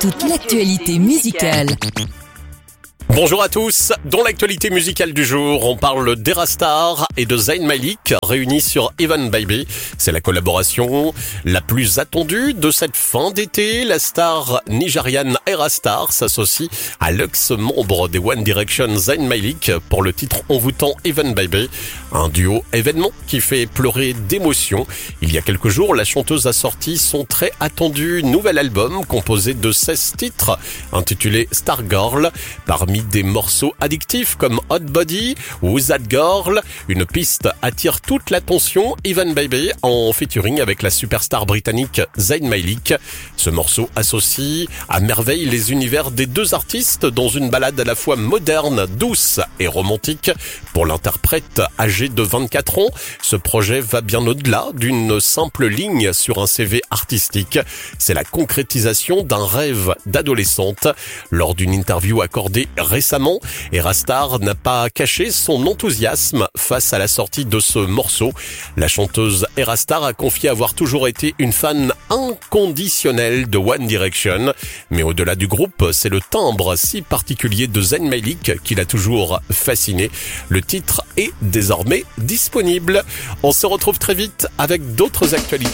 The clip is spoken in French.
Toute l'actualité musicale. Bonjour à tous, dans l'actualité musicale du jour, on parle d'Era Star et de Zayn Malik réunis sur Even Baby. C'est la collaboration la plus attendue de cette fin d'été. La star nigériane Era Star s'associe à l'ex-membre des One Direction Zayn Malik pour le titre envoûtant Even Baby. Un duo événement qui fait pleurer d'émotion. Il y a quelques jours, la chanteuse a sorti son très attendu nouvel album composé de 16 titres intitulé Star Girl. Parmi des morceaux addictifs comme Hot Body ou That Girl, une piste attire toute l'attention, Even Baby en featuring avec la superstar britannique Zayn Malik. Ce morceau associe à merveille les univers des deux artistes dans une balade à la fois moderne, douce et romantique. Pour l'interprète âgé de 24 ans, ce projet va bien au-delà d'une simple ligne sur un CV artistique. C'est la concrétisation d'un rêve d'adolescente. Lors d'une interview accordée récemment, Era Star n'a pas caché son enthousiasme face à la sortie de ce morceau. La chanteuse Era Star a confié avoir toujours été une fan inconditionnelle de One Direction. Mais au-delà du groupe, c'est le timbre si particulier de Zayn Malik qui l'a toujours fasciné. Le titre est désormais disponible. On se retrouve très vite avec d'autres actualités.